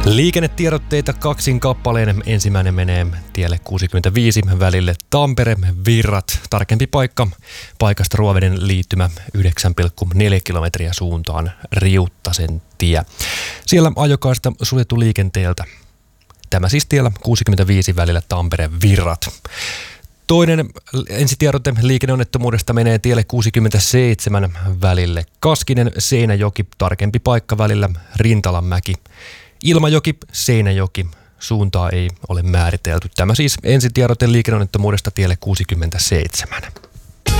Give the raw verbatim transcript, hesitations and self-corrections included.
Liikennetiedotteita kaksin kappaleen. Ensimmäinen menee tielle kuusikymmentäviisi välille Tampere-Virrat. Tarkempi paikka paikasta Ruoveden liittymä yhdeksän pilkku neljä kilometriä suuntaan Riuttasen tie. Siellä ajokaista suljettu liikenteeltä. Tämä siis tiellä kuusikymmentäviisi välillä Tampere-Virrat. Toinen ensitiedote liikenneonnettomuudesta menee tielle kuusikymmentäseitsemän välille Kaskinen-Seinäjoki, tarkempi paikka välillä Rintalanmäki. Ilmajoki, Seinäjoki, suuntaa ei ole määritelty. Tämä siis ensitiedote liikenneonnettomuudesta tielle kuusikymmentäseitsemän.